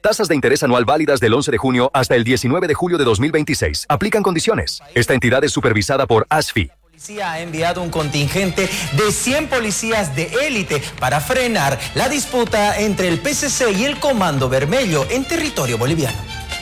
Tasas de interés anual válidas del 11 de junio hasta el 19 de julio de 2026. Aplican condiciones. Esta entidad es supervisada por ASFI. La policía ha enviado un contingente de 100 policías de élite para frenar la disputa entre el PCC y el Comando Vermelho en territorio boliviano.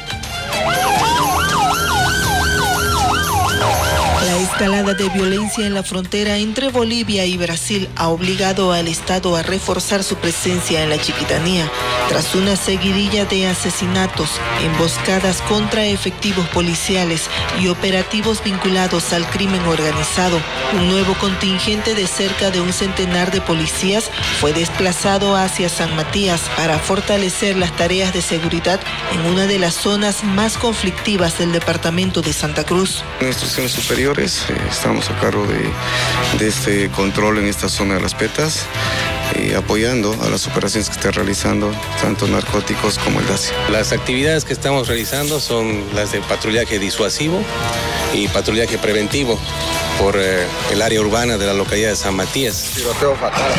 La escalada de violencia en la frontera entre Bolivia y Brasil ha obligado al Estado a reforzar su presencia en la Chiquitanía, tras una seguidilla de asesinatos, emboscadas contra efectivos policiales y operativos vinculados al crimen organizado. Un nuevo contingente de cerca de un centenar de policías fue desplazado hacia San Matías para fortalecer las tareas de seguridad en una de las zonas más conflictivas del departamento de Santa Cruz. En instrucciones superiores estamos a cargo de este control en esta zona de las Petas, apoyando a las operaciones que está realizando tanto narcóticos como el DACI. Las actividades que estamos realizando son las de patrullaje disuasivo y patrullaje preventivo por el área urbana de la localidad de San Matías. Tiroteo fatal.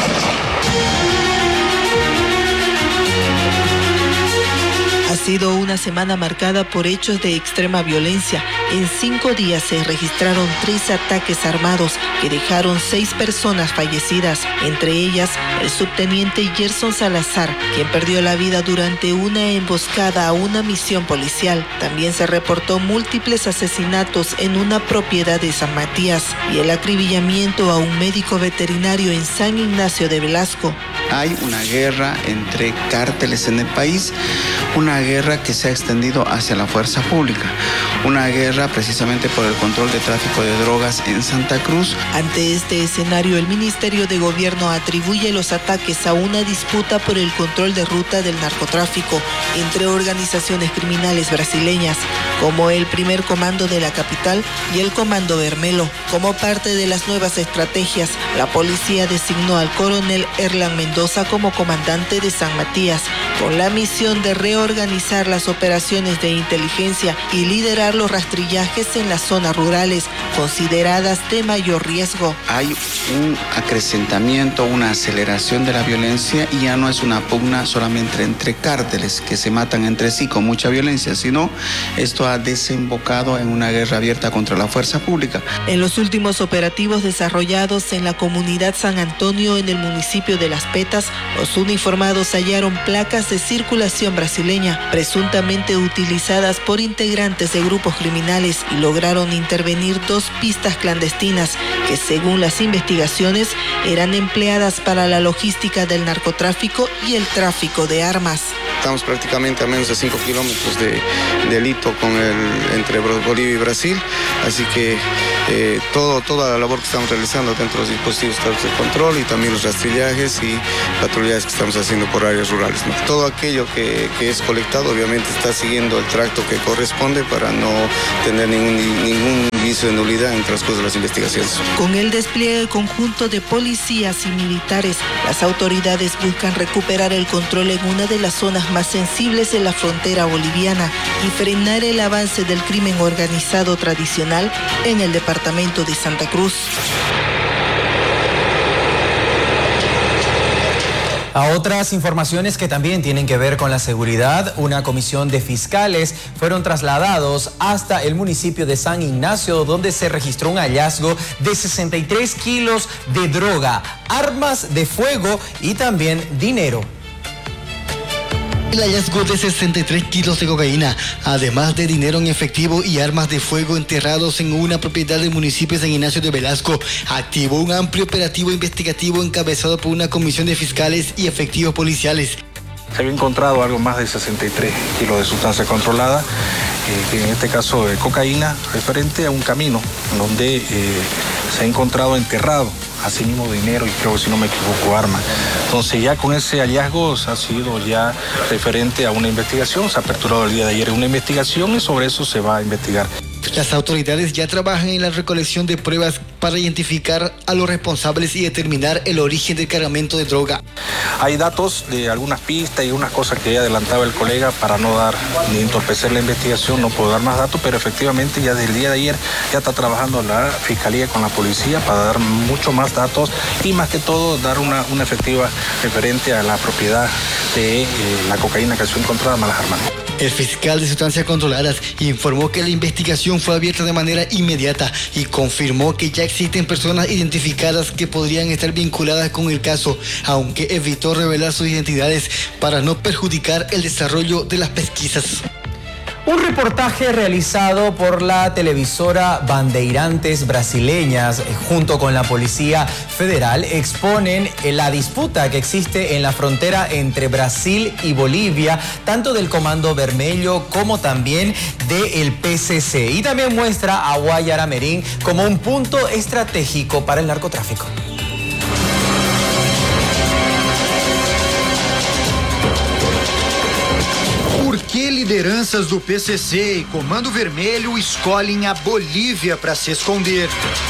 Ha sido una semana marcada por hechos de extrema violencia. En 5 días se registraron 3 ataques armados que dejaron 6 personas fallecidas, entre ellas el subteniente Gerson Salazar, quien perdió la vida durante una emboscada a una misión policial. También se reportó múltiples asesinatos en una propiedad de San Matías y el acribillamiento a un médico veterinario en San Ignacio de Velasco. Hay una guerra entre cárteles en el país, una guerra que se ha extendido hacia la fuerza pública, una guerra precisamente por el control de tráfico de drogas en Santa Cruz. Ante este escenario, el Ministerio de Gobierno atribuye los ataques a una disputa por el control de ruta del narcotráfico entre organizaciones criminales brasileñas, como el Primer Comando de la capital y el Comando Vermelho. Como parte de las nuevas estrategias, la policía designó al coronel Erlan Mendoza como comandante de San Matías, con la misión de reorganizar las operaciones de inteligencia y liderar los rastrillajes en las zonas rurales consideradas de mayor riesgo. Hay un acrecentamiento, una aceleración de la violencia y ya no es una pugna solamente entre cárteles que se matan entre sí con mucha violencia, sino esto ha desembocado en una guerra abierta contra la fuerza pública. En los últimos operativos desarrollados en la comunidad San Antonio en el municipio de Las Petas, los uniformados hallaron placas de circulación brasileña, presuntamente utilizadas por integrantes de grupos criminales, y lograron intervenir 2 pistas clandestinas que, según las investigaciones, eran empleadas para la logística del narcotráfico y el tráfico de armas. Estamos prácticamente a menos de 5 kilómetros del hito entre Bolivia y Brasil, así que toda la labor que estamos realizando dentro de los dispositivos de control y también los rastrillajes y patrullajes que estamos haciendo por áreas rurales, ¿no? Todo aquello que es colectado obviamente está siguiendo el tracto que corresponde para no tener ningún vicio de nulidad en el transcurso de las investigaciones. Con el despliegue conjunto de policías y militares, las autoridades buscan recuperar el control en una de las zonas más sensibles de la frontera boliviana y frenar el avance del crimen organizado tradicional en el departamento de Santa Cruz. A otras informaciones que también tienen que ver con la seguridad, una comisión de fiscales fueron trasladados hasta el municipio de San Ignacio, donde se registró un hallazgo de 63 kilos de droga, armas de fuego y también dinero. El hallazgo de 63 kilos de cocaína, además de dinero en efectivo y armas de fuego enterrados en una propiedad del municipio de San Ignacio de Velasco, activó un amplio operativo investigativo encabezado por una comisión de fiscales y efectivos policiales. Se había encontrado algo más de 63 kilos de sustancia controlada, en este caso de cocaína, referente a un camino donde se ha encontrado enterrado asimismo dinero y creo que, si no me equivoco, armas. Entonces ya con ese hallazgo ha sido ya referente a una investigación, se ha aperturado el día de ayer una investigación y sobre eso se va a investigar. Las autoridades ya trabajan en la recolección de pruebas para identificar a los responsables y determinar el origen del cargamento de droga. Hay datos de algunas pistas y unas cosas que ya adelantaba el colega para no dar ni entorpecer la investigación, no puedo dar más datos, pero efectivamente ya desde el día de ayer ya está trabajando la Fiscalía con la Policía para dar mucho más datos y más que todo dar una efectiva referente a la propiedad de la cocaína que fue encontrada en Malas Hermanas. El fiscal de sustancias controladas informó que la investigación fue abierta de manera inmediata y confirmó que ya existen personas identificadas que podrían estar vinculadas con el caso, aunque evitó revelar sus identidades para no perjudicar el desarrollo de las pesquisas. Un reportaje realizado por la televisora Bandeirantes Brasileñas junto con la Policía Federal exponen la disputa que existe en la frontera entre Brasil y Bolivia, tanto del Comando Vermelho como también del PCC. Y también muestra a Guayaramerín como un punto estratégico para el narcotráfico. Por que lideranças do PCC e Comando Vermelho escolhem a Bolívia para se esconder?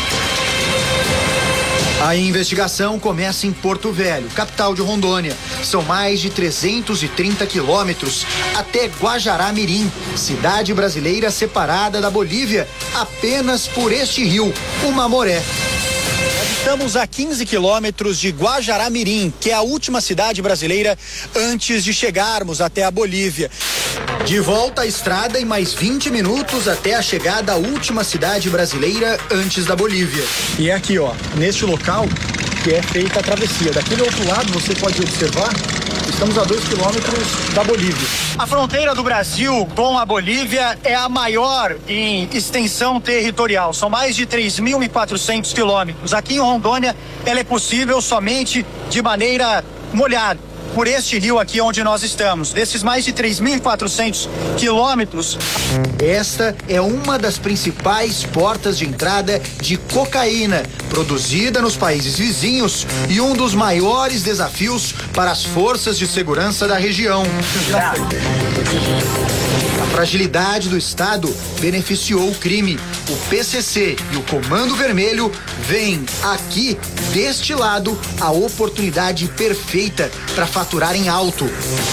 A investigação começa em Porto Velho, capital de Rondônia. São mais de 330 quilômetros até Guajará-Mirim, cidade brasileira separada da Bolívia apenas por este rio, o Mamoré. Estamos a 15 quilômetros de Guajará-Mirim, que é a última cidade brasileira antes de chegarmos até a Bolívia. De volta à estrada em mais 20 minutos até a chegada à última cidade brasileira antes da Bolívia. E é aqui, ó, neste local que é feita a travessia. Daqui do outro lado você pode observar, estamos a 2 quilômetros da Bolívia. A fronteira do Brasil com a Bolívia é a maior em extensão territorial. São mais de 3.400 quilômetros. Aqui em Rondônia, ela é possível somente de maneira molhada, por este rio aqui onde nós estamos. Desses mais de 3.400 quilômetros, esta é uma das principais portas de entrada de cocaína produzida nos países vizinhos e um dos maiores desafios para as forças de segurança da região. A fragilidade do Estado beneficiou o crime. O PCC e o Comando Vermelho veem aqui, deste lado, a oportunidade perfeita para faturar em alto.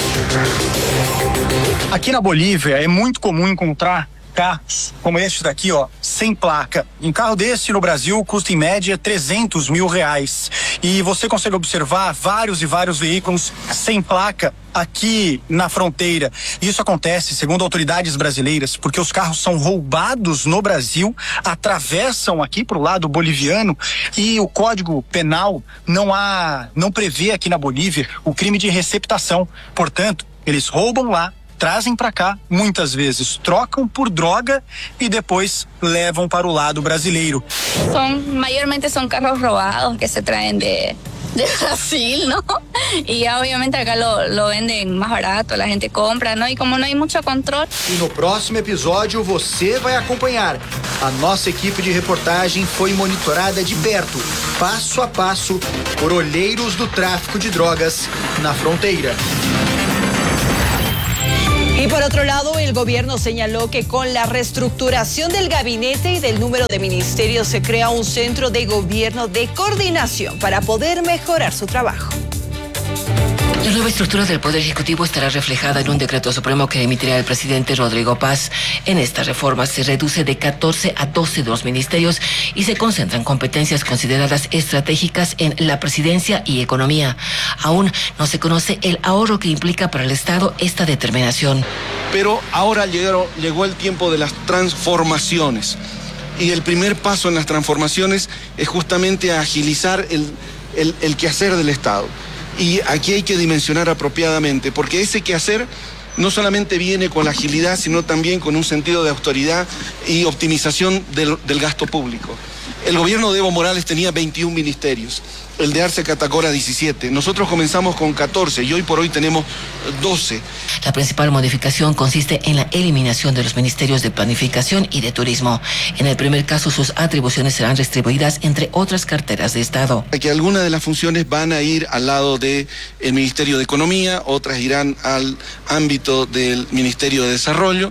Aqui na Bolívia é muito comum encontrar carros como este daqui, ó, sem placa. Um carro desse no Brasil custa em média R$300 mil. E você consegue observar vários e vários veículos sem placa aqui na fronteira. Isso acontece, segundo autoridades brasileiras, porque os carros são roubados no Brasil, atravessam aqui para o lado boliviano e o Código Penal não prevê aqui na Bolívia o crime de receptação. Portanto, eles roubam lá, trazem para cá, muitas vezes trocam por droga e depois levam para o lado brasileiro. Mayormente son carros robados que se traen de Brasil, ¿no? Y ya obviamente acá lo venden más barato, la gente compra, ¿no? Y como no hay mucho control. E no próximo episódio você vai acompanhar. A nossa equipe de reportagem foi monitorada de perto, passo a passo, por olheiros do tráfico de drogas na fronteira. Y por otro lado, el gobierno señaló que con la reestructuración del gabinete y del número de ministerios se crea un centro de gobierno de coordinación para poder mejorar su trabajo. La nueva estructura del Poder Ejecutivo estará reflejada en un decreto supremo que emitirá el presidente Rodrigo Paz. En esta reforma se reduce de 14 a 12 de los ministerios y se concentran competencias consideradas estratégicas en la presidencia y economía. Aún no se conoce el ahorro que implica para el Estado esta determinación. Pero ahora llegó el tiempo de las transformaciones. Y el primer paso en las transformaciones es justamente agilizar el quehacer del Estado. Y aquí hay que dimensionar apropiadamente, porque ese quehacer no solamente viene con la agilidad, sino también con un sentido de autoridad y optimización del gasto público. El gobierno de Evo Morales tenía 21 ministerios, el de Arce Catacora 17. Nosotros comenzamos con 14 y hoy por hoy tenemos 12. La principal modificación consiste en la eliminación de los ministerios de planificación y de turismo. En el primer caso, sus atribuciones serán distribuidas entre otras carteras de Estado. Que algunas de las funciones van a ir al lado del Ministerio de Economía, otras irán al ámbito del Ministerio de Desarrollo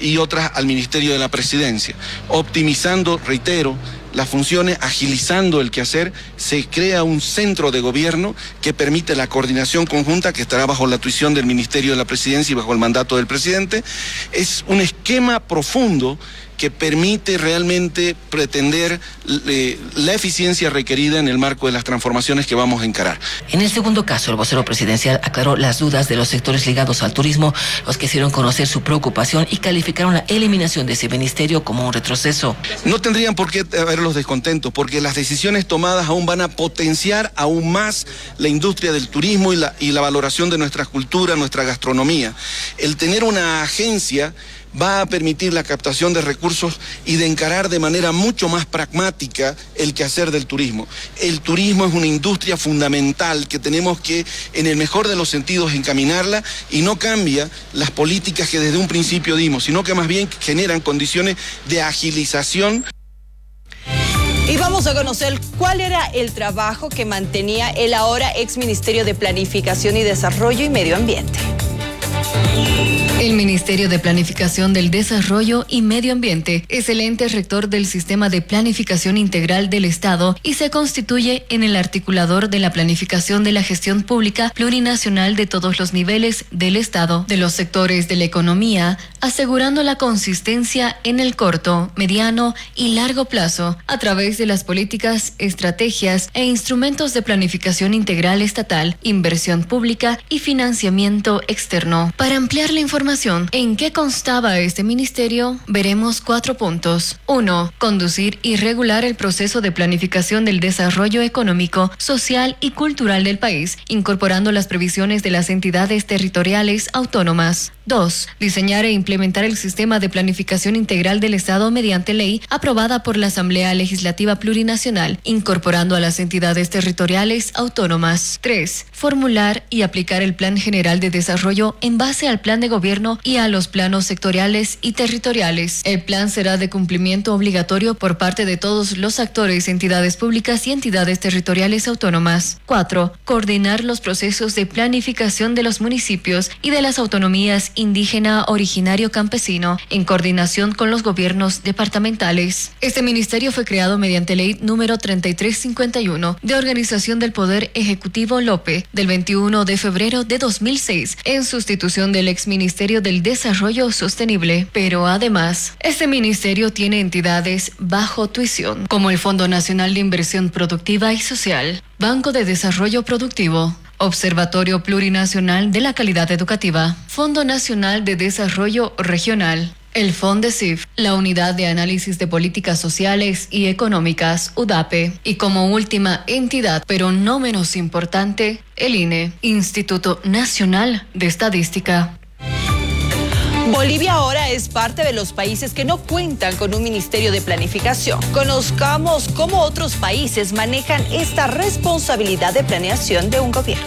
y otras al Ministerio de la Presidencia. Optimizando, reitero, las funciones, agilizando el quehacer, se crea un centro de gobierno que permite la coordinación conjunta que estará bajo la tuición del Ministerio de la Presidencia y bajo el mandato del presidente. Es un esquema profundo que permite realmente pretender la eficiencia requerida en el marco de las transformaciones que vamos a encarar. En el segundo caso, el vocero presidencial aclaró las dudas de los sectores ligados al turismo, los que hicieron conocer su preocupación y calificaron la eliminación de ese ministerio como un retroceso. No tendrían por qué haber los descontentos, porque las decisiones tomadas aún van a potenciar aún más la industria del turismo y la valoración de nuestra cultura, nuestra gastronomía. El tener una agencia va a permitir la captación de recursos y de encarar de manera mucho más pragmática el quehacer del turismo. El turismo es una industria fundamental que tenemos que, en el mejor de los sentidos, encaminarla, y no cambia las políticas que desde un principio dimos, sino que más bien generan condiciones de agilización. Y vamos a conocer cuál era el trabajo que mantenía el ahora ex Ministerio de Planificación y Desarrollo y Medio Ambiente. El Ministerio de Planificación del Desarrollo y Medio Ambiente es el ente rector del Sistema de Planificación Integral del Estado y se constituye en el articulador de la planificación de la gestión pública plurinacional de todos los niveles del Estado, de los sectores de la economía, asegurando la consistencia en el corto, mediano y largo plazo a través de las políticas, estrategias e instrumentos de planificación integral estatal, inversión pública y financiamiento externo. Para ampliar la información en qué constaba este ministerio, veremos 4 puntos. 1. Conducir y regular el proceso de planificación del desarrollo económico, social y cultural del país, incorporando las previsiones de las entidades territoriales autónomas. 2. Diseñar e implementar el sistema de planificación integral del Estado mediante ley aprobada por la Asamblea Legislativa Plurinacional, incorporando a las entidades territoriales autónomas. 3. Formular y aplicar el Plan General de Desarrollo en base al Plan de Gobierno y a los planos sectoriales y territoriales. El plan será de cumplimiento obligatorio por parte de todos los actores, entidades públicas y entidades territoriales autónomas. 4. Coordinar los procesos de planificación de los municipios y de las autonomías indígena, originario, campesino, en coordinación con los gobiernos departamentales. Este ministerio fue creado mediante ley número 3351 de Organización del Poder Ejecutivo Lope del 21 de febrero de 2006 en sustitución del ex Ministerio del Desarrollo Sostenible. Pero además, este ministerio tiene entidades bajo tuición, como el Fondo Nacional de Inversión Productiva y Social, Banco de Desarrollo Productivo, Observatorio Plurinacional de la Calidad Educativa, Fondo Nacional de Desarrollo Regional, el FONDESIF, la Unidad de Análisis de Políticas Sociales y Económicas, UDAPE, y como última entidad, pero no menos importante, el INE, Instituto Nacional de Estadística. Bolivia ahora es parte de los países que no cuentan con un ministerio de planificación. Conozcamos cómo otros países manejan esta responsabilidad de planeación de un gobierno.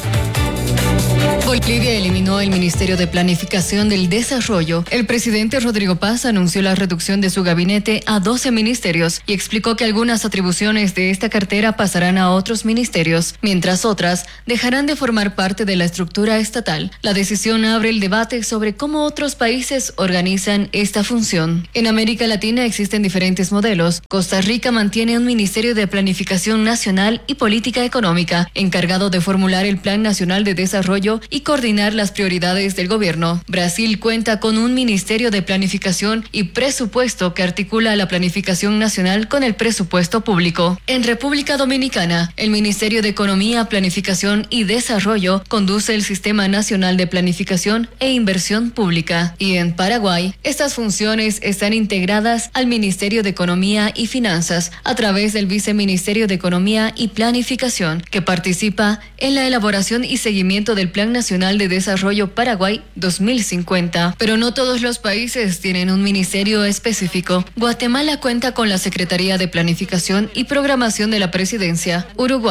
Bolivia eliminó el Ministerio de Planificación del Desarrollo. El presidente Rodrigo Paz anunció la reducción de su gabinete a 12 ministerios y explicó que algunas atribuciones de esta cartera pasarán a otros ministerios, mientras otras dejarán de formar parte de la estructura estatal. La decisión abre el debate sobre cómo otros países organizan esta función. En América Latina existen diferentes modelos. Costa Rica mantiene un Ministerio de Planificación Nacional y Política Económica, encargado de formular el Plan Nacional de Desarrollo y coordinar las prioridades del gobierno. Brasil cuenta con un Ministerio de Planificación y Presupuesto que articula la planificación nacional con el presupuesto público. En República Dominicana, el Ministerio de Economía, Planificación y Desarrollo conduce el Sistema Nacional de Planificación e Inversión Pública. Y en Paraguay, estas funciones están integradas al Ministerio de Economía y Finanzas a través del Viceministerio de Economía y Planificación, que participa en la elaboración y seguimiento del Plan Nacional de Desarrollo Paraguay 2050. Pero no todos los países tienen un ministerio específico. Guatemala cuenta con la Secretaría de Planificación y Programación de la Presidencia. Uruguay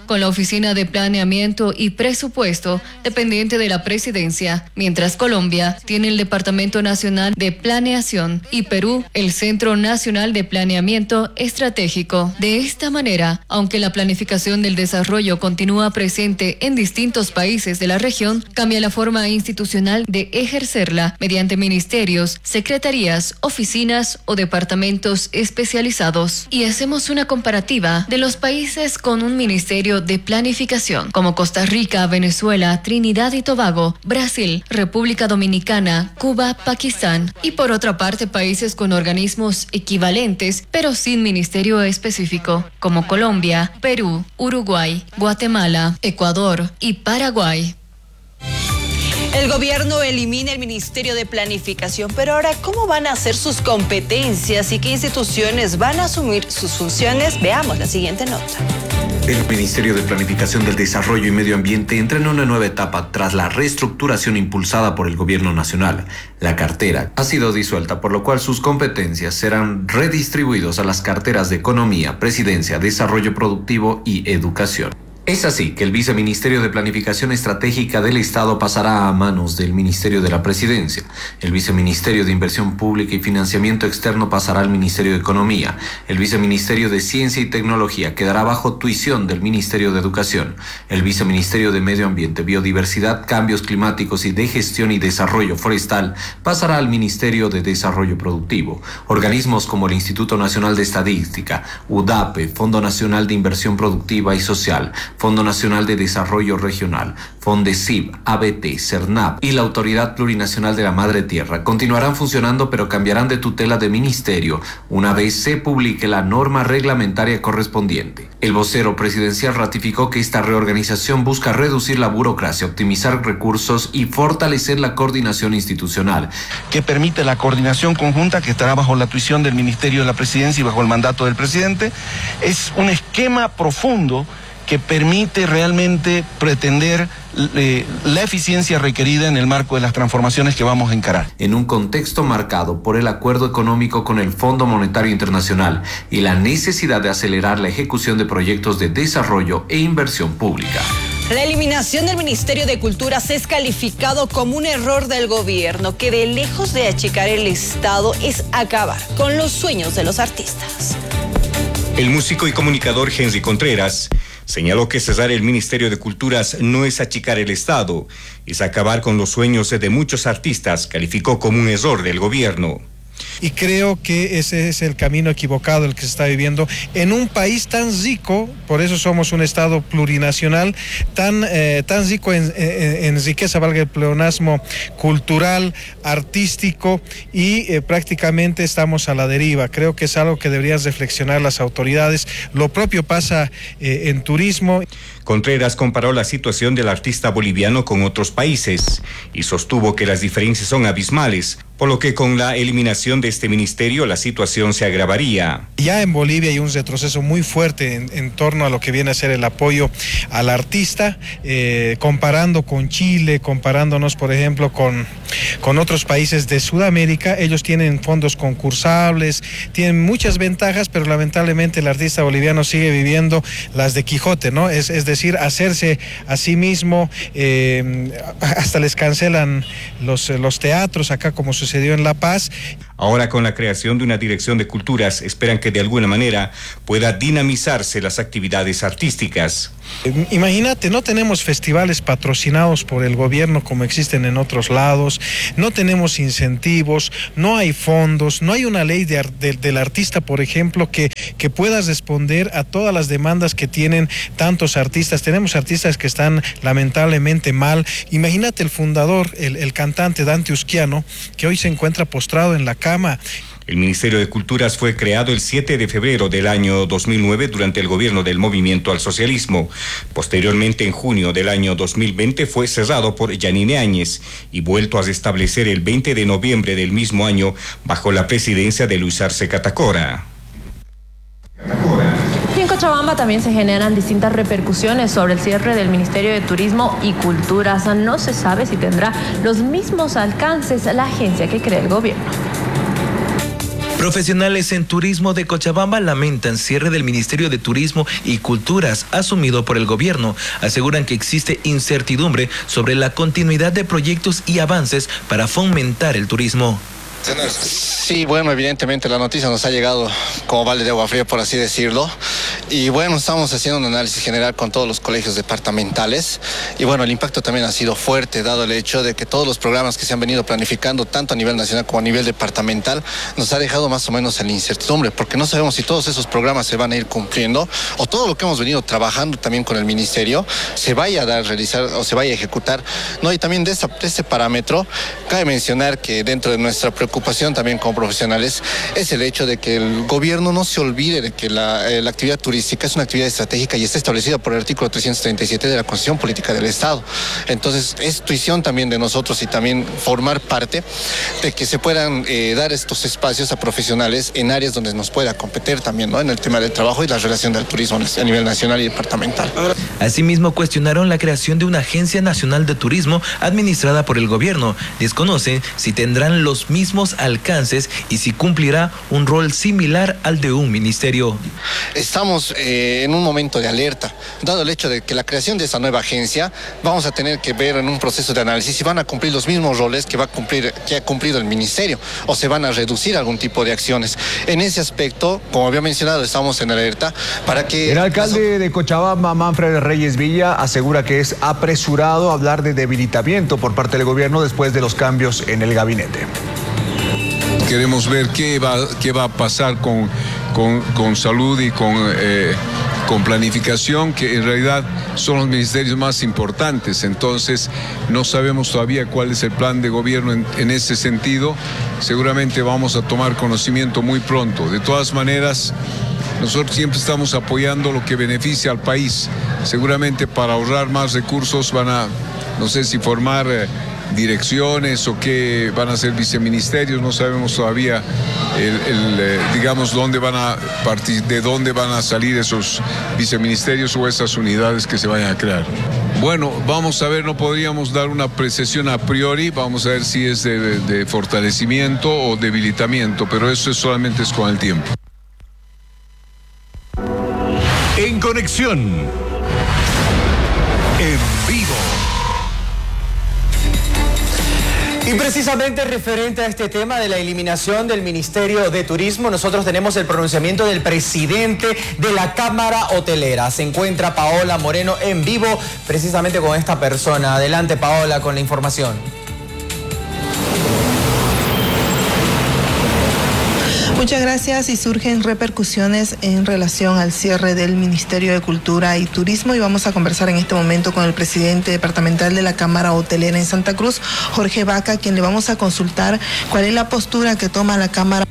con la Oficina de Planeamiento y Presupuesto dependiente de la Presidencia, mientras Colombia tiene el Departamento Nacional de Planeación y Perú el Centro Nacional de Planeamiento Estratégico. De esta manera, aunque la planificación del desarrollo continúa presente en distintos países de la región, cambia la forma institucional de ejercerla mediante ministerios, secretarías, oficinas o departamentos especializados. Y hacemos una comparativa de los países con un ministerio de planificación, como Costa Rica, Venezuela, Trinidad y Tobago, Brasil, República Dominicana, Cuba, Pakistán, y por otra parte países con organismos equivalentes, pero sin ministerio específico, como Colombia, Perú, Uruguay, Guatemala, Ecuador y Paraguay. El gobierno elimina el Ministerio de Planificación, pero ahora, ¿cómo van a ser sus competencias y qué instituciones van a asumir sus funciones? Veamos la siguiente nota. El Ministerio de Planificación del Desarrollo y Medio Ambiente entra en una nueva etapa tras la reestructuración impulsada por el Gobierno Nacional. La cartera ha sido disuelta, por lo cual sus competencias serán redistribuidos a las carteras de Economía, Presidencia, Desarrollo Productivo y Educación. Es así que el Viceministerio de Planificación Estratégica del Estado pasará a manos del Ministerio de la Presidencia. El Viceministerio de Inversión Pública y Financiamiento Externo pasará al Ministerio de Economía. El Viceministerio de Ciencia y Tecnología quedará bajo tuición del Ministerio de Educación. El Viceministerio de Medio Ambiente, Biodiversidad, Cambios Climáticos y de Gestión y Desarrollo Forestal pasará al Ministerio de Desarrollo Productivo. Organismos como el Instituto Nacional de Estadística, UDAPE, Fondo Nacional de Inversión Productiva y Social, Fondo Nacional de Desarrollo Regional, Fondesib, ABT, CERNAP y la Autoridad Plurinacional de la Madre Tierra continuarán funcionando, pero cambiarán de tutela de ministerio una vez se publique la norma reglamentaria correspondiente. El vocero presidencial ratificó que esta reorganización busca reducir la burocracia, optimizar recursos y fortalecer la coordinación institucional, que permite la coordinación conjunta que estará bajo la tuición del Ministerio de la Presidencia y bajo el mandato del presidente. Es un esquema profundo que permite realmente pretender la eficiencia requerida en el marco de las transformaciones que vamos a encarar. En un contexto marcado por el acuerdo económico con el Fondo Monetario Internacional y la necesidad de acelerar la ejecución de proyectos de desarrollo e inversión pública. La eliminación del Ministerio de Culturas es calificado como un error del gobierno que, de lejos de achicar el Estado, es acabar con los sueños de los artistas. El músico y comunicador Henry Contreras señaló que cesar el Ministerio de Culturas no es achicar el Estado, es acabar con los sueños de muchos artistas. Calificó como un error del gobierno. Y creo que ese es el camino equivocado el que se está viviendo en un país tan rico. Por eso somos un Estado plurinacional, tan rico en riqueza, valga el pleonasmo, cultural, artístico, y prácticamente estamos a la deriva. Creo que es algo que deberían reflexionar las autoridades. Lo propio pasa en turismo. Contreras comparó la situación del artista boliviano con otros países y sostuvo que las diferencias son abismales, por lo que con la eliminación de este ministerio la situación se agravaría. Ya en Bolivia hay un retroceso muy fuerte en torno a lo que viene a ser el apoyo al artista, comparando con Chile, comparándonos por ejemplo con otros países de Sudamérica. Ellos tienen fondos concursables, tienen muchas ventajas, pero lamentablemente el artista boliviano sigue viviendo las de Quijote, ¿no? Es decir, hacerse a sí mismo, hasta les cancelan los teatros acá, como sucedió en La Paz. Ahora, con la creación de una dirección de culturas, esperan que de alguna manera pueda dinamizarse las actividades artísticas. Imagínate, no tenemos festivales patrocinados por el gobierno como existen en otros lados, no tenemos incentivos, no hay fondos, no hay una ley del artista, por ejemplo, que pueda responder a todas las demandas que tienen tantos artistas. Tenemos artistas que están lamentablemente mal. Imagínate el fundador, el cantante Dante Usquiano, que hoy se encuentra postrado en la cama. El Ministerio de Culturas fue creado el 7 de febrero del año 2009 durante el gobierno del Movimiento al Socialismo. Posteriormente, en junio del año 2020, fue cerrado por Yanine Áñez y vuelto a restablecer el 20 de noviembre del mismo año bajo la presidencia de Luis Arce Catacora. Y en Cochabamba también se generan distintas repercusiones sobre el cierre del Ministerio de Turismo y Culturas. No se sabe si tendrá los mismos alcances la agencia que crea el gobierno. Profesionales en turismo de Cochabamba lamentan cierre del Ministerio de Turismo y Culturas asumido por el gobierno. Aseguran que existe incertidumbre sobre la continuidad de proyectos y avances para fomentar el turismo. Sí, bueno, evidentemente la noticia nos ha llegado como balde de agua fría, por así decirlo. Y bueno, estamos haciendo un análisis general con todos los colegios departamentales. Y bueno, el impacto también ha sido fuerte, dado el hecho de que todos los programas que se han venido planificando, tanto a nivel nacional como a nivel departamental, nos ha dejado más o menos en la incertidumbre, porque no sabemos si todos esos programas se van a ir cumpliendo o todo lo que hemos venido trabajando también con el ministerio se vaya a realizar o se vaya a ejecutar. No, y también de este parámetro, cabe mencionar que dentro de nuestra preocupación también como profesionales es el hecho de que el gobierno no se olvide de que la actividad turística es una actividad estratégica y está establecida por el artículo 337 de la Constitución Política del Estado. Entonces es tuición también de nosotros y también formar parte de que se puedan dar estos espacios a profesionales en áreas donde nos pueda competir también, ¿no? En el tema del trabajo y la relación del turismo a nivel nacional y departamental. Asimismo, cuestionaron la creación de una Agencia Nacional de Turismo administrada por el gobierno. Desconocen si tendrán los mismos alcances y si cumplirá un rol similar al de un ministerio. Estamos en un momento de alerta, dado el hecho de que la creación de esa nueva agencia vamos a tener que ver en un proceso de análisis si van a cumplir los mismos roles que ha cumplido el ministerio o se van a reducir algún tipo de acciones. En ese aspecto, como había mencionado, estamos en alerta para que... El alcalde de Cochabamba, Manfred Reyes Villa, asegura que es apresurado hablar de debilitamiento por parte del gobierno después de los cambios en el gabinete. Queremos ver qué va a pasar con salud y con planificación, que en realidad son los ministerios más importantes. Entonces no sabemos todavía cuál es el plan de gobierno en ese sentido. Seguramente vamos a tomar conocimiento muy pronto. De todas maneras, nosotros siempre estamos apoyando lo que beneficia al país. Seguramente para ahorrar más recursos van a, no sé si formar direcciones o qué van a ser viceministerios, no sabemos todavía digamos dónde van a partir, de dónde van a salir esos viceministerios o esas unidades que se vayan a crear. Bueno, vamos a ver, no podríamos dar una precisión a priori, vamos a ver si es de fortalecimiento o debilitamiento, pero eso solamente es con el tiempo. En conexión, en vivo. Y precisamente referente a este tema de la eliminación del Ministerio de Turismo, nosotros tenemos el pronunciamiento del presidente de la Cámara Hotelera. Se encuentra Paola Moreno en vivo precisamente con esta persona. Adelante, Paola, con la información. Muchas gracias. Y surgen repercusiones en relación al cierre del Ministerio de Cultura y Turismo y vamos a conversar en este momento con el presidente departamental de la Cámara Hotelera en Santa Cruz, Jorge Vaca, a quien le vamos a consultar cuál es la postura que toma la Cámara.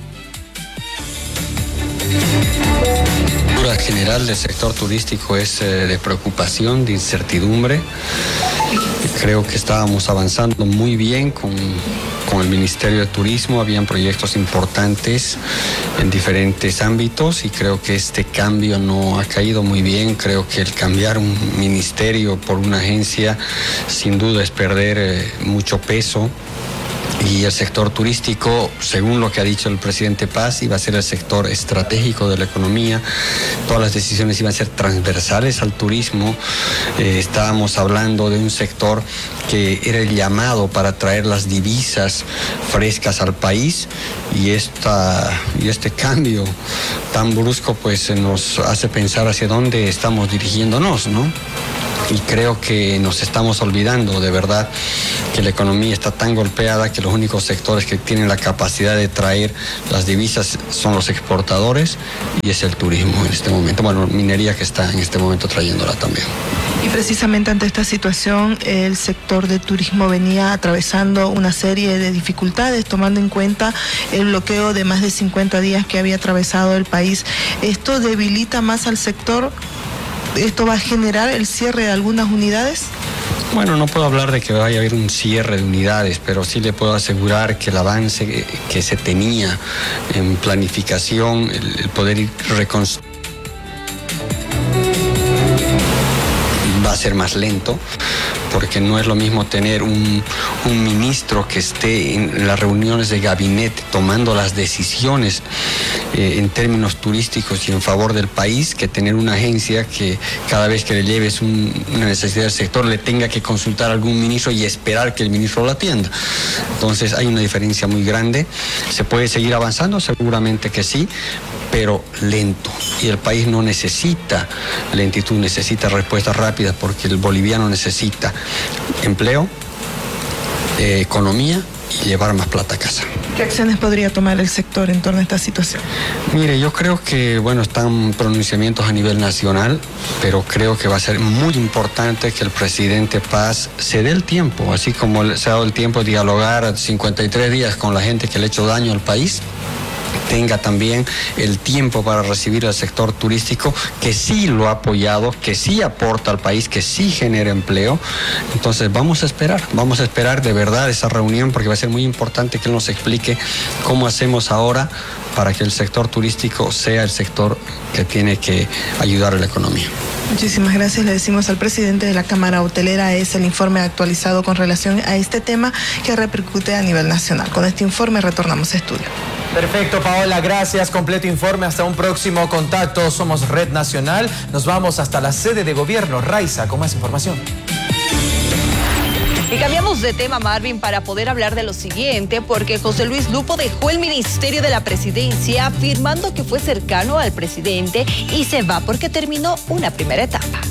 La postura general del sector turístico es de preocupación, de incertidumbre. Creo que estábamos avanzando muy bien con el Ministerio de Turismo, habían proyectos importantes en diferentes ámbitos y creo que este cambio no ha caído muy bien. Creo que el cambiar un ministerio por una agencia sin duda es perder mucho peso. Y el sector turístico, según lo que ha dicho el presidente Paz, iba a ser el sector estratégico de la economía. Todas las decisiones iban a ser transversales al turismo. Estábamos hablando de un sector que era el llamado para traer las divisas frescas al país y este cambio tan brusco pues nos hace pensar hacia dónde estamos dirigiéndonos, ¿no? Y creo que nos estamos olvidando de verdad que la economía está tan golpeada que los únicos sectores que tienen la capacidad de traer las divisas son los exportadores y es el turismo en este momento. Bueno, minería que está en este momento trayéndola también. Y precisamente ante esta situación, el sector de turismo venía atravesando una serie de dificultades, tomando en cuenta el bloqueo de más de 50 días que había atravesado el país. ¿Esto debilita más al sector? ¿Esto va a generar el cierre de algunas unidades? Bueno, no puedo hablar de que vaya a haber un cierre de unidades, pero sí le puedo asegurar que el avance que se tenía en planificación, el poder ir reconstruyendo, va a ser más lento, porque no es lo mismo tener un ministro que esté en las reuniones de gabinete tomando las decisiones en términos turísticos y en favor del país, que tener una agencia que cada vez que le lleves una necesidad del sector le tenga que consultar a algún ministro y esperar que el ministro lo atienda. Entonces hay una diferencia muy grande. ¿Se puede seguir avanzando? Seguramente que sí, pero lento. Y el país no necesita lentitud, necesita respuestas rápidas, porque el boliviano necesita empleo, economía y llevar más plata a casa. ¿Qué acciones podría tomar el sector en torno a esta situación? Mire, yo creo que, están pronunciamientos a nivel nacional, pero creo que va a ser muy importante que el presidente Paz se dé el tiempo, así como se ha dado el tiempo de dialogar 53 días con la gente que le ha hecho daño al país, tenga también el tiempo para recibir al sector turístico, que sí lo ha apoyado, que sí aporta al país, que sí genera empleo. Entonces vamos a esperar de verdad esa reunión, porque va a ser muy importante que él nos explique cómo hacemos ahora para que el sector turístico sea el sector que tiene que ayudar a la economía. Muchísimas gracias. Le decimos al presidente de la Cámara Hotelera, es el informe actualizado con relación a este tema que repercute a nivel nacional. Con este informe retornamos a estudio. Perfecto, Paola, gracias. Completo informe. Hasta un próximo contacto. Somos Red Nacional. Nos vamos hasta la sede de gobierno. Raiza, con más información. Y cambiamos de tema, Marvin, para poder hablar de lo siguiente, porque José Luis Lupo dejó el Ministerio de la Presidencia afirmando que fue cercano al presidente y se va porque terminó una primera etapa.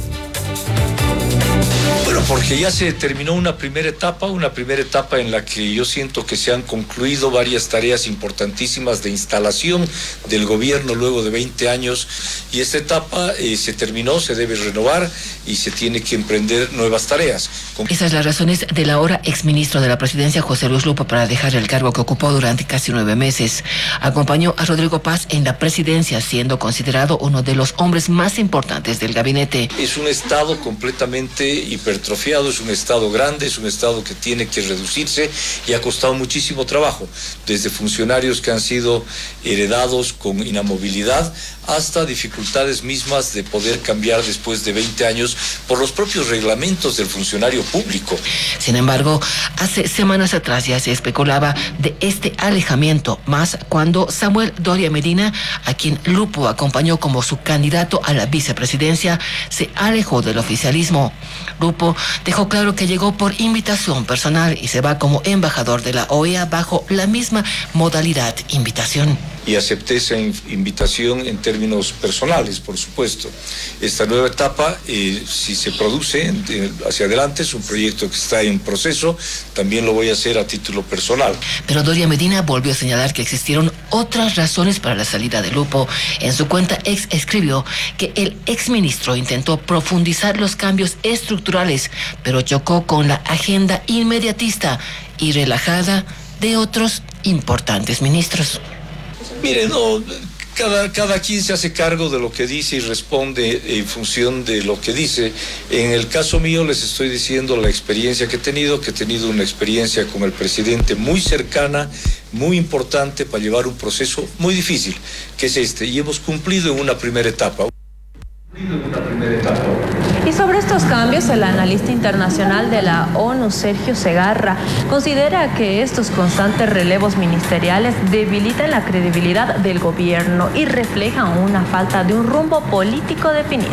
Bueno, porque ya se terminó una primera etapa en la que yo siento que se han concluido varias tareas importantísimas de instalación del gobierno luego de 20 años, y esta etapa se terminó, se debe renovar y se tiene que emprender nuevas tareas. Esas las razones del ahora exministro de la Presidencia, José Luis Lupo, para dejar el cargo que ocupó durante casi 9 meses. Acompañó a Rodrigo Paz en la presidencia, siendo considerado uno de los hombres más importantes del gabinete. Es un Estado completamente hipertrofiado, es un Estado grande, es un Estado que tiene que reducirse y ha costado muchísimo trabajo, desde funcionarios que han sido heredados con inamovilidad hasta dificultades mismas de poder cambiar después de 20 años por los propios reglamentos del funcionario público. Sin embargo, hace semanas atrás ya se especulaba de este alejamiento, más cuando Samuel Doria Medina, a quien Lupo acompañó como su candidato a la vicepresidencia, se alejó del oficialismo. Lupo dejó claro que llegó por invitación personal y se va como embajador de la OEA bajo la misma modalidad invitación. Y acepté esa invitación en términos personales, por supuesto. Esta nueva etapa, si se produce hacia adelante, es un proyecto que está en proceso, también lo voy a hacer a título personal. Pero Doria Medina volvió a señalar que existieron otras razones para la salida de Lupo. En su cuenta ex escribió que el exministro intentó profundizar los cambios estructurales, pero chocó con la agenda inmediatista y relajada de otros importantes ministros. Mire, no, cada quien se hace cargo de lo que dice y responde en función de lo que dice. En el caso mío les estoy diciendo la experiencia que he tenido una experiencia con el presidente muy cercana, muy importante para llevar un proceso muy difícil, que es este, y hemos cumplido en una primera etapa. Y sobre estos cambios, el analista internacional de la ONU, Sergio Segarra, considera que estos constantes relevos ministeriales debilitan la credibilidad del gobierno y reflejan una falta de un rumbo político definido.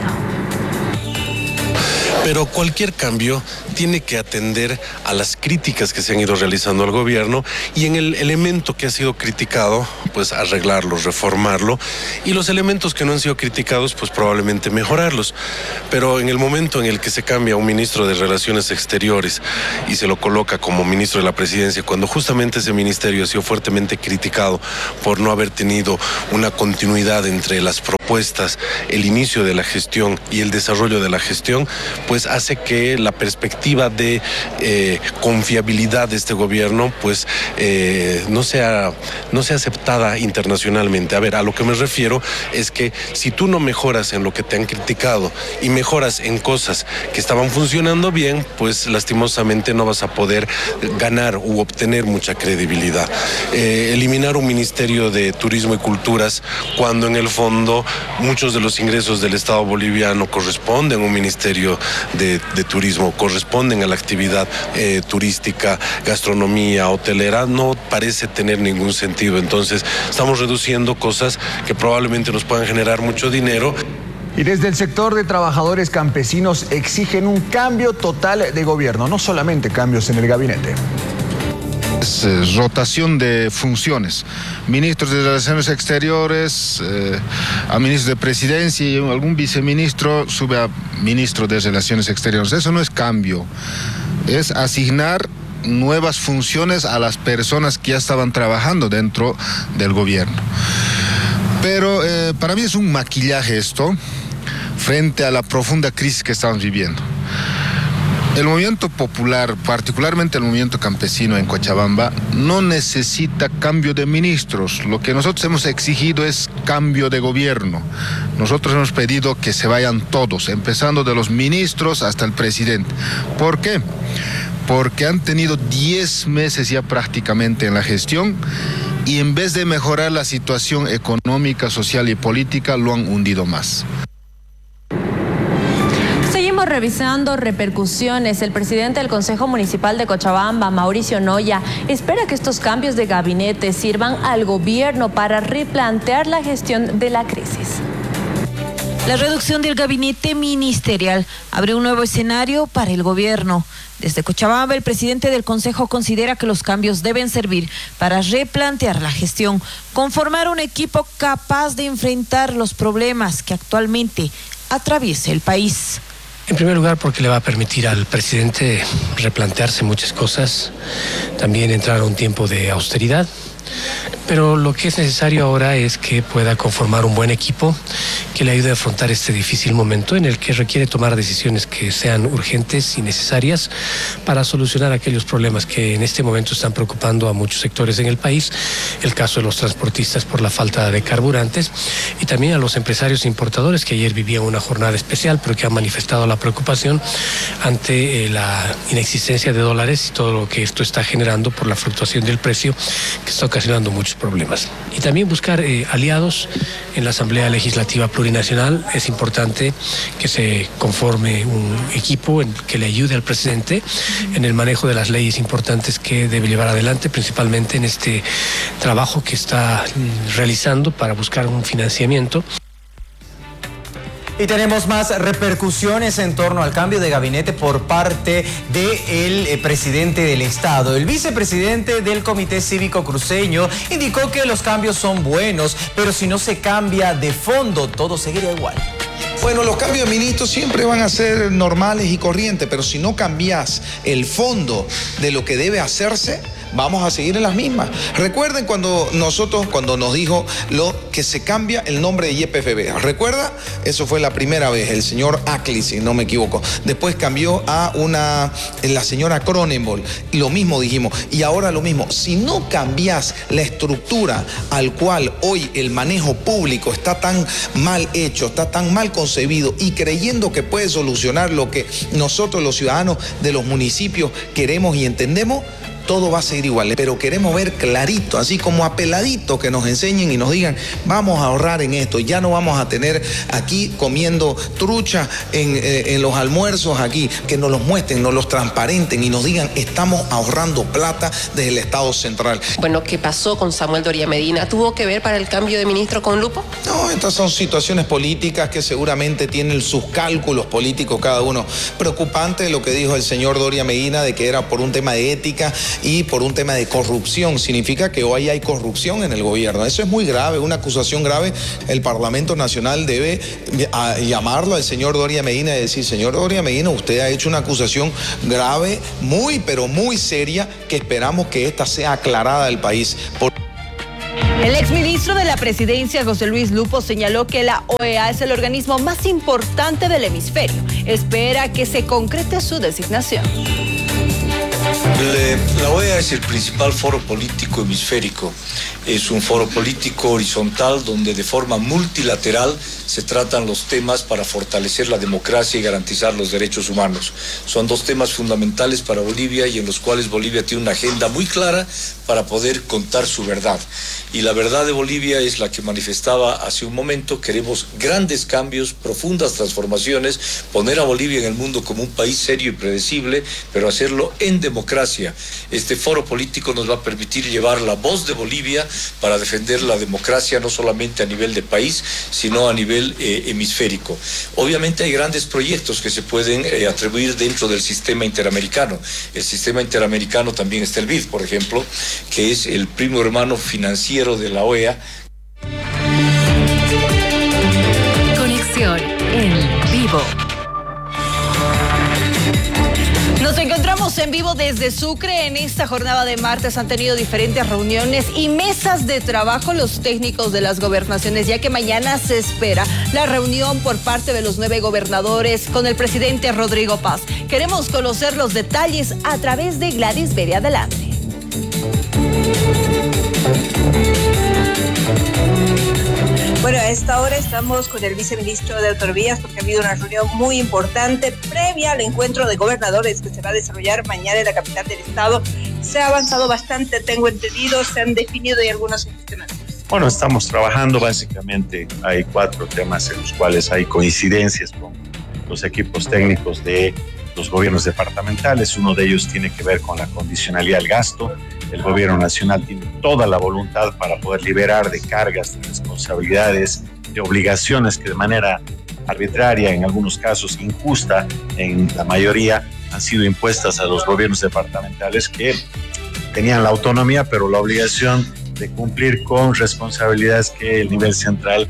Pero cualquier cambio tiene que atender a las críticas que se han ido realizando al gobierno y en el elemento que ha sido criticado, pues arreglarlo, reformarlo, y los elementos que no han sido criticados, pues probablemente mejorarlos. Pero en el momento en el que se cambia a un ministro de Relaciones Exteriores y se lo coloca como ministro de la Presidencia, cuando justamente ese ministerio ha sido fuertemente criticado por no haber tenido una continuidad entre las propuestas, el inicio de la gestión y el desarrollo de la gestión, pues hace que la perspectiva de confiabilidad de este gobierno pues no sea aceptada internacionalmente. A ver, a lo que me refiero es que si tú no mejoras en lo que te han criticado y mejoras en cosas que estaban funcionando bien, pues lastimosamente no vas a poder ganar u obtener mucha credibilidad. Eliminar un Ministerio de Turismo y Culturas cuando en el fondo muchos de los ingresos del Estado boliviano corresponden a un Ministerio de Turismo, corresponde responden a la actividad turística, gastronomía, hotelera, no parece tener ningún sentido. Entonces, estamos reduciendo cosas que probablemente nos puedan generar mucho dinero. Y desde el sector de trabajadores campesinos exigen un cambio total de gobierno, no solamente cambios en el gabinete. Rotación de funciones, ministros de Relaciones Exteriores, a ministro de Presidencia y algún viceministro sube a ministro de Relaciones Exteriores. Eso no es cambio, es asignar nuevas funciones a las personas que ya estaban trabajando dentro del gobierno. Pero para mí es un maquillaje esto frente a la profunda crisis que estamos viviendo. El movimiento popular, particularmente el movimiento campesino en Cochabamba, no necesita cambio de ministros. Lo que nosotros hemos exigido es cambio de gobierno. Nosotros hemos pedido que se vayan todos, empezando de los ministros hasta el presidente. ¿Por qué? Porque han tenido 10 meses ya prácticamente en la gestión y en vez de mejorar la situación económica, social y política, lo han hundido más. Seguimos revisando repercusiones. El presidente del Consejo Municipal de Cochabamba, Mauricio Noya, espera que estos cambios de gabinete sirvan al gobierno para replantear la gestión de la crisis. La reducción del gabinete ministerial abre un nuevo escenario para el gobierno. Desde Cochabamba, el presidente del Consejo considera que los cambios deben servir para replantear la gestión, conformar un equipo capaz de enfrentar los problemas que actualmente atraviesa el país. En primer lugar, porque le va a permitir al presidente replantearse muchas cosas, también entrar a un tiempo de austeridad. Pero lo que es necesario ahora es que pueda conformar un buen equipo que le ayude a afrontar este difícil momento en el que requiere tomar decisiones que sean urgentes y necesarias para solucionar aquellos problemas que en este momento están preocupando a muchos sectores en el país. El caso de los transportistas por la falta de carburantes y también a los empresarios importadores que ayer vivían una jornada especial pero que han manifestado la preocupación ante la inexistencia de dólares y todo lo que esto está generando por la fluctuación del precio que está ocasionando muchos problemas. Y también buscar aliados en la Asamblea Legislativa Plurinacional. Es importante que se conforme un equipo que le ayude al presidente en el manejo de las leyes importantes que debe llevar adelante, principalmente en este trabajo que está realizando para buscar un financiamiento. Y tenemos más repercusiones en torno al cambio de gabinete por parte del presidente del Estado. El vicepresidente del Comité Cívico Cruceño indicó que los cambios son buenos, pero si no se cambia de fondo, todo seguiría igual. Bueno, los cambios de ministros siempre van a ser normales y corrientes, pero si no cambias el fondo de lo que debe hacerse, vamos a seguir en las mismas. Recuerden cuando nos dijo que se cambia el nombre de YPFB. ¿Recuerda? Eso fue la primera vez, el señor Ackley, si no me equivoco. Después cambió a la señora Cronenbol. Y lo mismo dijimos. Y ahora lo mismo. Si no cambias la estructura al cual hoy el manejo público está tan mal hecho, está tan mal concebido y creyendo que puede solucionar lo que nosotros los ciudadanos de los municipios queremos y entendemos, todo va a seguir igual, pero queremos ver clarito, así como apeladito, que nos enseñen y nos digan, vamos a ahorrar en esto, ya no vamos a tener aquí comiendo trucha en los almuerzos aquí, que nos los muestren, nos los transparenten y nos digan, estamos ahorrando plata desde el Estado central. Bueno, ¿qué pasó con Samuel Doria Medina? ¿Tuvo que ver para el cambio de ministro con Lupo? No, estas son situaciones políticas que seguramente tienen sus cálculos políticos cada uno. Preocupante lo que dijo el señor Doria Medina de que era por un tema de ética y por un tema de corrupción. Significa que hoy hay corrupción en el gobierno. Eso es muy grave, una acusación grave. El Parlamento Nacional debe llamarlo al señor Doria Medina y decir, señor Doria Medina, usted ha hecho una acusación grave, muy, pero muy seria, que esperamos que esta sea aclarada al país. El exministro de la Presidencia, José Luis Lupo, señaló que la OEA es el organismo más importante del hemisferio. Espera que se concrete su designación. La OEA es el principal foro político hemisférico. Es un foro político horizontal donde de forma multilateral se tratan los temas para fortalecer la democracia y garantizar los derechos humanos. Son dos temas fundamentales para Bolivia y en los cuales Bolivia tiene una agenda muy clara para poder contar su verdad. Y la verdad de Bolivia es la que manifestaba hace un momento. Queremos grandes cambios, profundas transformaciones, poner a Bolivia en el mundo como un país serio y predecible, pero hacerlo en democracia. Este foro político nos va a permitir llevar la voz de Bolivia para defender la democracia no solamente a nivel de país, sino a nivel hemisférico. Obviamente hay grandes proyectos que se pueden atribuir dentro del sistema interamericano. El sistema interamericano también está el BID, por ejemplo, que es el primo hermano financiero de la OEA. Conexión en vivo. Nos encontramos en vivo desde Sucre. En esta jornada de martes han tenido diferentes reuniones y mesas de trabajo los técnicos de las gobernaciones, ya que mañana se espera la reunión por parte de los 9 gobernadores con el presidente Rodrigo Paz. Queremos conocer los detalles a través de Gladys Beria. Adelante. Bueno, a esta hora estamos con el viceministro de Autovías porque ha habido una reunión muy importante previa al encuentro de gobernadores que se va a desarrollar mañana en la capital del estado. Se ha avanzado bastante, tengo entendido, se han definido y algunos temas. Bueno, estamos trabajando básicamente, hay 4 temas en los cuales hay coincidencias con los equipos técnicos de los gobiernos departamentales. Uno de ellos tiene que ver con la condicionalidad del gasto. El gobierno nacional tiene toda la voluntad para poder liberar de cargas, de responsabilidades, de obligaciones que de manera arbitraria, en algunos casos injusta, en la mayoría han sido impuestas a los gobiernos departamentales que tenían la autonomía, pero la obligación de cumplir con responsabilidades que el nivel central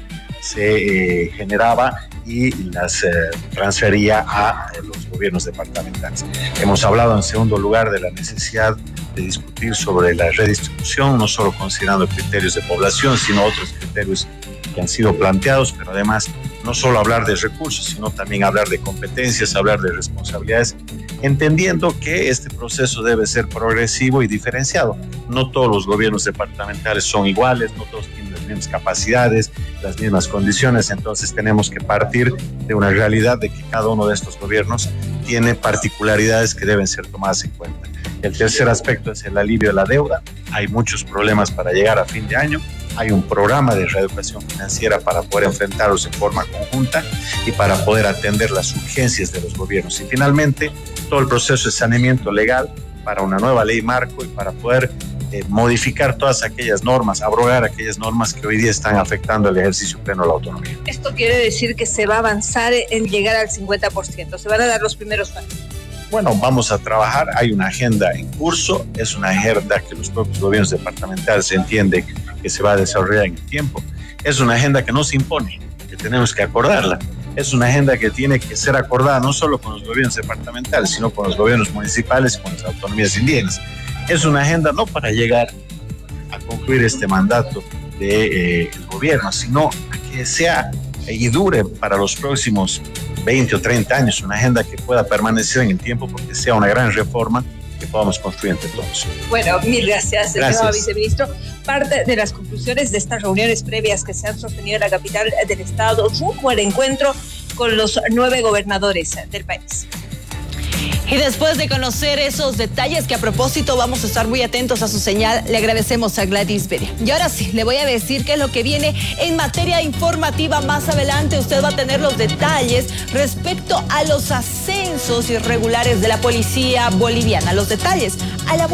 se generaba y las transfería a los gobiernos departamentales. Hemos hablado en segundo lugar de la necesidad de discutir sobre la redistribución, no solo considerando criterios de población, sino otros criterios que han sido planteados, pero además no solo hablar de recursos, sino también hablar de competencias, hablar de responsabilidades, entendiendo que este proceso debe ser progresivo y diferenciado. No todos los gobiernos departamentales son iguales, no todos tienen las mismas capacidades, las mismas condiciones, entonces tenemos que partir de una realidad de que cada uno de estos gobiernos tiene particularidades que deben ser tomadas en cuenta. El tercer aspecto es el alivio de la deuda. Hay muchos problemas para llegar a fin de año. Hay un programa de reeducación financiera para poder enfrentarlos en forma conjunta y para poder atender las urgencias de los gobiernos. Y finalmente, todo el proceso de saneamiento legal para una nueva ley marco y para poder modificar todas aquellas normas, abrogar aquellas normas que hoy día están afectando el ejercicio pleno de la autonomía. Esto quiere decir que se va a avanzar en llegar al 50%. Se van a dar los primeros pasos. Bueno, vamos a trabajar, hay una agenda en curso, es una agenda que los propios gobiernos departamentales entienden que se va a desarrollar en el tiempo. Es una agenda que no se impone, que tenemos que acordarla. Es una agenda que tiene que ser acordada no solo con los gobiernos departamentales, sino con los gobiernos municipales y con las autonomías indígenas. Es una agenda no para llegar a concluir este mandato del gobierno, sino a que sea y dure para los próximos 20 o 30 años, una agenda que pueda permanecer en el tiempo porque sea una gran reforma que podamos construir entre todos. Bueno, mil gracias, Gracias. viceministro. Parte de las conclusiones de estas reuniones previas que se han sostenido en la capital del estado rumbo al encuentro con los 9 gobernadores del país. Y después de conocer esos detalles, que a propósito vamos a estar muy atentos a su señal, le agradecemos a Gladys Beria. Y ahora sí, le voy a decir qué es lo que viene en materia informativa más adelante. Usted va a tener los detalles respecto a los ascensos irregulares de la policía boliviana. Los detalles a la